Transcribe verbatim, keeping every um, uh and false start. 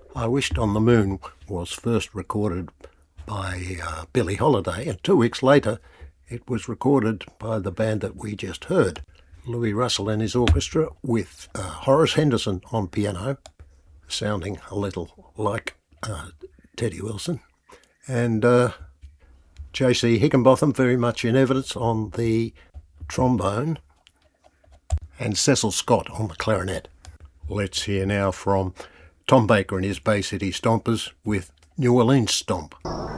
I Wished on the Moon was first recorded by uh, Billie Holiday, and two weeks later it was recorded by the band that we just heard, Louis Russell and his orchestra, with uh, Horace Henderson on piano, sounding a little like uh, Teddy Wilson, and uh, J C Higginbotham very much in evidence on the trombone, and Cecil Scott on the clarinet. Let's hear now from Tom Baker and his Bay City Stompers with New Orleans Stomp.